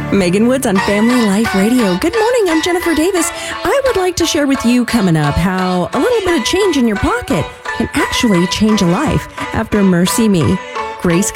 Megan Woods on Family Life Radio. Good morning, I'm Jennifer Davis. I would like to share with you coming up how a little bit of change in your pocket can actually change a life after Mercy Me. Grace